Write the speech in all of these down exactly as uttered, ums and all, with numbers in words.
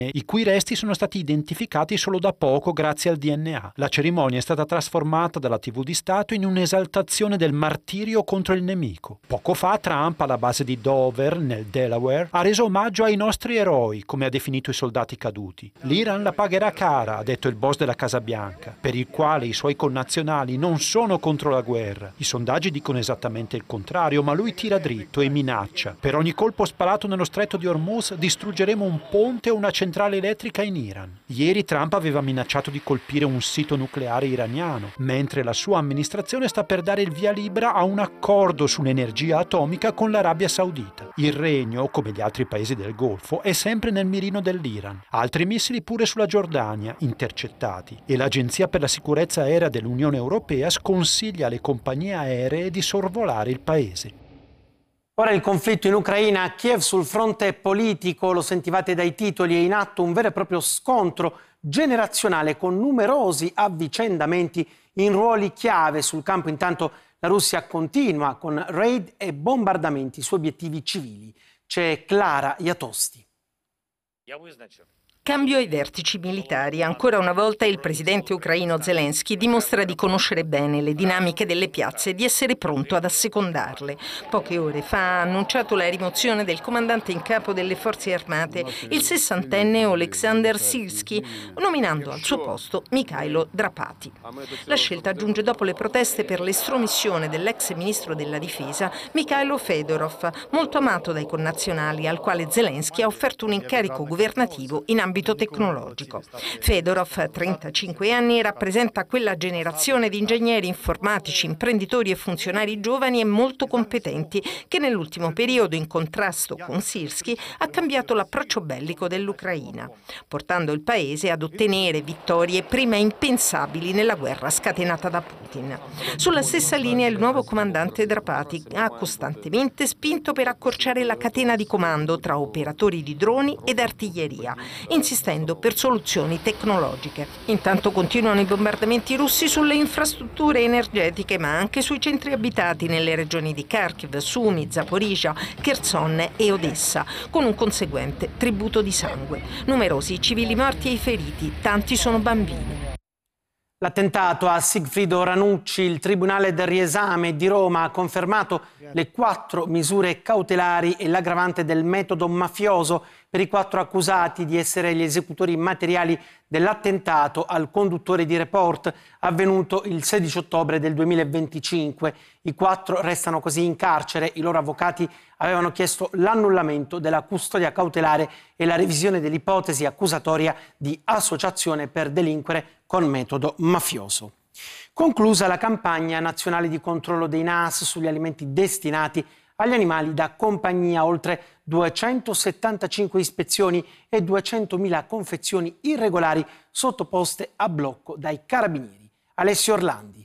i cui resti sono stati identificati solo da poco grazie al D N A. La cerimonia è stata trasformata dalla tivù di Stato in un'esaltazione del martirio contro il nemico. Poco fa Trump, alla base di Dover, nel Delaware, ha reso omaggio ai nostri eroi, come ha definito i soldati caduti. L'Iran la pagherà cara, ha detto il boss della Casa Bianca, per il quale i suoi connazionali non sono contro la guerra. I sondaggi dicono esattamente il contrario, ma lui tira dritto e minaccia. Per ogni colpo sparato nello stretto di Hormuz distruggeremo un ponte o una centrale elettrica in Iran. Ieri Trump aveva minacciato di colpire un sito nucleare iraniano, mentre la sua amministrazione sta per dare il via libera a un accordo sull'energia atomica con l'Arabia Saudita. Il regno, come gli altri paesi del Golfo, è sempre nel mirino dell'Iran. Altri missili pure sulla Giordania, intercettati. E l'Agenzia per la sicurezza aerea dell'Unione Europea sconsiglia alle compagnie aeree di sorvolare il paese. Ora il conflitto in Ucraina, a Kiev sul fronte politico, lo sentivate dai titoli, è in atto un vero e proprio scontro generazionale con numerosi avvicendamenti in ruoli chiave sul campo. Intanto la Russia continua con raid e bombardamenti su obiettivi civili. C'è Clara Iatosti. Cambio ai vertici militari. Ancora una volta il presidente ucraino Zelensky dimostra di conoscere bene le dinamiche delle piazze e di essere pronto ad assecondarle. Poche ore fa ha annunciato la rimozione del comandante in capo delle forze armate, il sessantenne Oleksandr Syrskyi, nominando al suo posto Mikhailo Drapati. La scelta giunge dopo le proteste per l'estromissione dell'ex ministro della difesa Mikhailo Fedorov, molto amato dai connazionali, al quale Zelensky ha offerto un incarico governativo in ambito tecnologico. Fedorov, trentacinque anni, rappresenta quella generazione di ingegneri informatici, imprenditori e funzionari giovani e molto competenti che nell'ultimo periodo, in contrasto con Syrskyi, ha cambiato l'approccio bellico dell'Ucraina, portando il paese ad ottenere vittorie prima impensabili nella guerra scatenata da Putin. Sulla stessa linea il nuovo comandante Drapati ha costantemente spinto per accorciare la catena di comando tra operatori di droni ed artiglieria, insistendo per soluzioni tecnologiche. Intanto continuano i bombardamenti russi sulle infrastrutture energetiche, ma anche sui centri abitati nelle regioni di Kharkiv, Sumy, Zaporizhzhia, Kherson e Odessa, con un conseguente tributo di sangue. Numerosi i civili morti e i feriti, tanti sono bambini. L'attentato a Sigfrido Ranucci, il Tribunale del Riesame di Roma ha confermato le quattro misure cautelari e l'aggravante del metodo mafioso per i quattro accusati di essere gli esecutori materiali dell'attentato al conduttore di Report avvenuto il sedici ottobre del duemilaventicinque. I quattro restano così in carcere. I loro avvocati avevano chiesto l'annullamento della custodia cautelare e la revisione dell'ipotesi accusatoria di associazione per delinquere con metodo mafioso. Conclusa la campagna nazionale di controllo dei N A S sugli alimenti destinati agli animali da compagnia, oltre duecentosettantacinque ispezioni e duecentomila confezioni irregolari sottoposte a blocco dai carabinieri. Alessio Orlandi.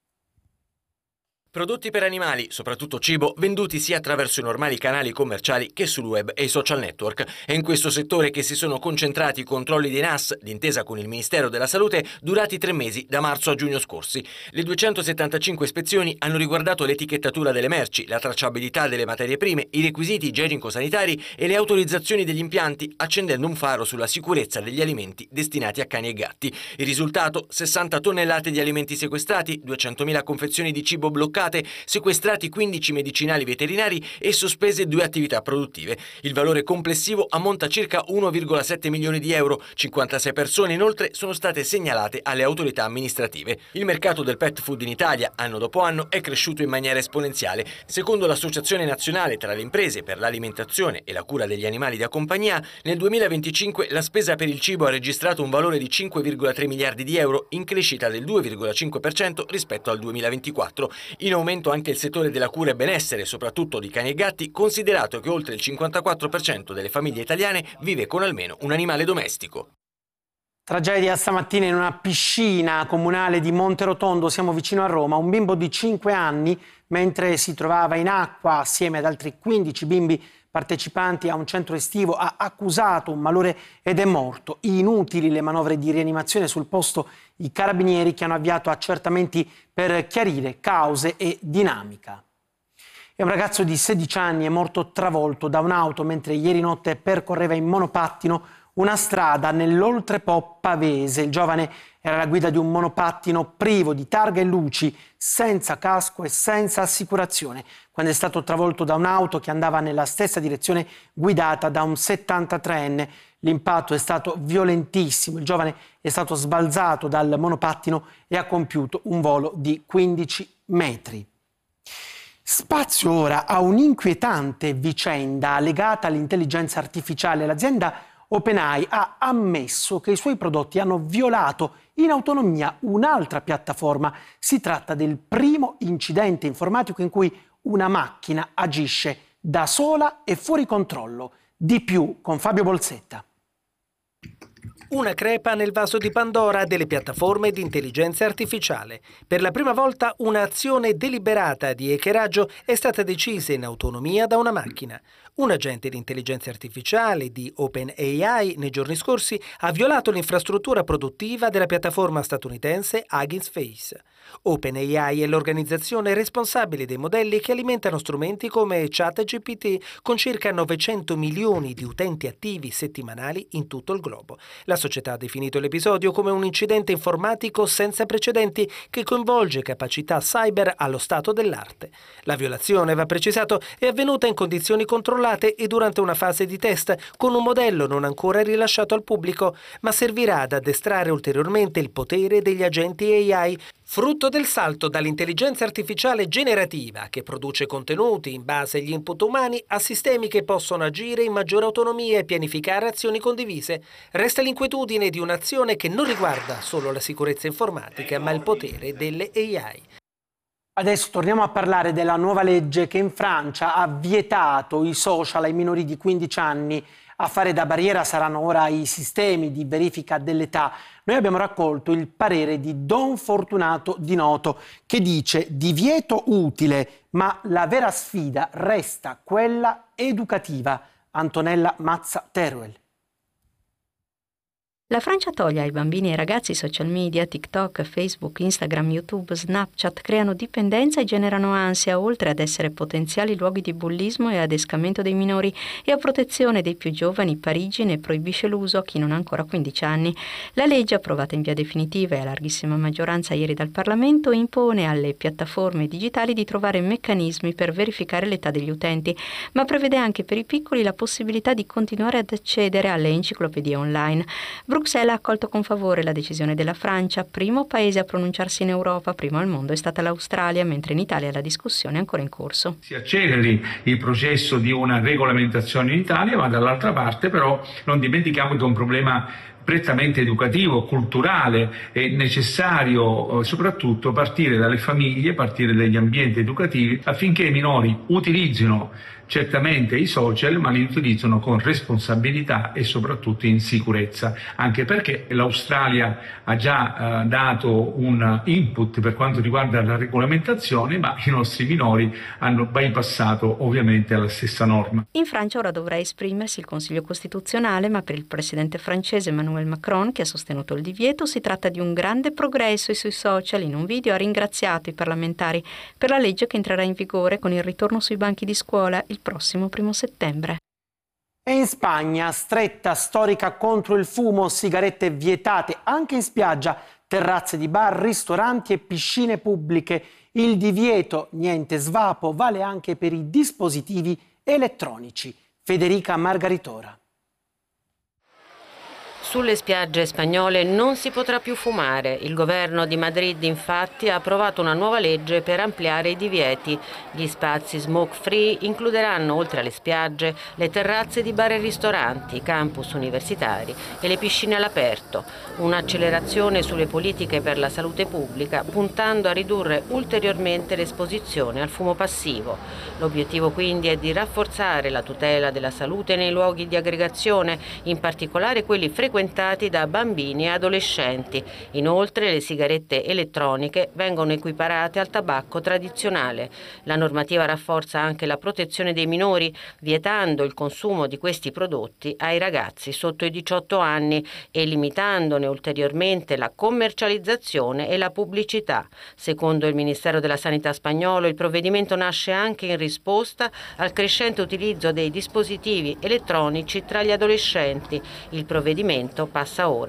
Prodotti per animali, soprattutto cibo, venduti sia attraverso i normali canali commerciali che sul web e i social network. È in questo settore che si sono concentrati i controlli dei N A S, d'intesa con il Ministero della Salute, durati tre mesi, da marzo a giugno scorsi. Le duecentosettantacinque ispezioni hanno riguardato l'etichettatura delle merci, la tracciabilità delle materie prime, i requisiti igienico-sanitari e le autorizzazioni degli impianti, accendendo un faro sulla sicurezza degli alimenti destinati a cani e gatti. Il risultato? sessanta tonnellate di alimenti sequestrati, duecentomila confezioni di cibo bloccate, sequestrati quindici medicinali veterinari e sospese due attività produttive. Il valore complessivo ammonta a circa uno virgola sette milioni di euro. cinquantasei persone inoltre sono state segnalate alle autorità amministrative. Il mercato del pet food in Italia, anno dopo anno, è cresciuto in maniera esponenziale. Secondo l'Associazione Nazionale tra le Imprese per l'Alimentazione e la Cura degli Animali da Compagnia, nel duemilaventicinque la spesa per il cibo ha registrato un valore di cinque virgola tre miliardi di euro, in crescita del due virgola cinque per cento rispetto al duemilaventiquattro. In aumento anche il settore della cura e benessere, soprattutto di cani e gatti, considerato che oltre il cinquantaquattro per cento delle famiglie italiane vive con almeno un animale domestico. Tragedia stamattina in una piscina comunale di Monterotondo, siamo vicino a Roma. Un bimbo di cinque anni, mentre si trovava in acqua assieme ad altri quindici bimbi partecipanti a un centro estivo, ha accusato un malore ed è morto. Inutili le manovre di rianimazione, sul posto i carabinieri che hanno avviato accertamenti per chiarire cause e dinamica. E un ragazzo di sedici anni è morto travolto da un'auto mentre ieri notte percorreva in monopattino una strada nell'Oltrepo pavese. Il giovane era alla guida di un monopattino privo di targa e luci, senza casco e senza assicurazione, quando è stato travolto da un'auto che andava nella stessa direzione guidata da un settantatreenne. L'impatto è stato violentissimo, il giovane è stato sbalzato dal monopattino e ha compiuto un volo di quindici metri. Spazio ora a un'inquietante vicenda legata all'intelligenza artificiale. L'azienda OpenAI ha ammesso che i suoi prodotti hanno violato in autonomia un'altra piattaforma. Si tratta del primo incidente informatico in cui una macchina agisce da sola e fuori controllo. Di più con Fabio Bolsetta. Una crepa nel vaso di Pandora delle piattaforme di intelligenza artificiale. Per la prima volta un'azione deliberata di hackeraggio è stata decisa in autonomia da una macchina. Un agente di intelligenza artificiale di OpenAI nei giorni scorsi ha violato l'infrastruttura produttiva della piattaforma statunitense Hugging Face. OpenAI è l'organizzazione responsabile dei modelli che alimentano strumenti come ChatGPT, con circa novecento milioni di utenti attivi settimanali in tutto il globo. La società ha definito l'episodio come un incidente informatico senza precedenti che coinvolge capacità cyber allo stato dell'arte. La violazione, va precisato, è avvenuta in condizioni controllate e durante una fase di test con un modello non ancora rilasciato al pubblico, ma servirà ad addestrare ulteriormente il potere degli agenti A I, frutto del salto dall'intelligenza artificiale generativa, che produce contenuti in base agli input umani, a sistemi che possono agire in maggiore autonomia e pianificare azioni condivise. Resta l'inquietudine di un'azione che non riguarda solo la sicurezza informatica, ma il potere delle A I. Adesso torniamo a parlare della nuova legge che in Francia ha vietato i social ai minori di quindici anni. A fare da barriera saranno ora i sistemi di verifica dell'età. Noi abbiamo raccolto il parere di Don Fortunato Di Noto, che dice: divieto utile, ma la vera sfida resta quella educativa. Antonella Mazza Teruel. La Francia toglie ai bambini e ai ragazzi social media, TikTok, Facebook, Instagram, YouTube, Snapchat, creano dipendenza e generano ansia, oltre ad essere potenziali luoghi di bullismo e adescamento dei minori, e a protezione dei più giovani. Parigi ne proibisce l'uso a chi non ha ancora quindici anni. La legge, approvata in via definitiva e a larghissima maggioranza ieri dal Parlamento, impone alle piattaforme digitali di trovare meccanismi per verificare l'età degli utenti, ma prevede anche per i piccoli la possibilità di continuare ad accedere alle enciclopedie online. Bruxelles ha accolto con favore la decisione della Francia, primo paese a pronunciarsi in Europa. Primo al mondo è stata l'Australia, mentre in Italia la discussione è ancora in corso. Si acceleri il processo di una regolamentazione in Italia, ma dall'altra parte però non dimentichiamo che è un problema prettamente educativo, culturale. È necessario soprattutto partire dalle famiglie, partire dagli ambienti educativi, affinché i minori utilizzino certamente i social, ma li utilizzano con responsabilità e soprattutto in sicurezza, anche perché l'Australia ha già eh, dato un input per quanto riguarda la regolamentazione, ma i nostri minori hanno bypassato ovviamente la stessa norma. In Francia ora dovrà esprimersi il Consiglio Costituzionale, ma per il presidente francese Emmanuel Macron, che ha sostenuto il divieto, si tratta di un grande progresso, e sui social in un video ha ringraziato i parlamentari per la legge che entrerà in vigore con il ritorno sui banchi di scuola il prossimo primo settembre. E in Spagna, stretta storica contro il fumo, sigarette vietate anche in spiaggia, terrazze di bar, ristoranti e piscine pubbliche. Il divieto, niente svapo, vale anche per i dispositivi elettronici. Federica Margaritora. Sulle spiagge spagnole non si potrà più fumare. Il governo di Madrid infatti ha approvato una nuova legge per ampliare i divieti. Gli spazi smoke-free includeranno, oltre alle spiagge, le terrazze di bar e ristoranti, i campus universitari e le piscine all'aperto. Un'accelerazione sulle politiche per la salute pubblica, puntando a ridurre ulteriormente l'esposizione al fumo passivo. L'obiettivo quindi è di rafforzare la tutela della salute nei luoghi di aggregazione, in particolare quelli frequentati frequentati da bambini e adolescenti. Inoltre le sigarette elettroniche vengono equiparate al tabacco tradizionale. La normativa rafforza anche la protezione dei minori, vietando il consumo di questi prodotti ai ragazzi sotto i diciotto anni e limitandone ulteriormente la commercializzazione e la pubblicità. Secondo il Ministero della Sanità spagnolo, il provvedimento nasce anche in risposta al crescente utilizzo dei dispositivi elettronici tra gli adolescenti. Il provvedimento passa ora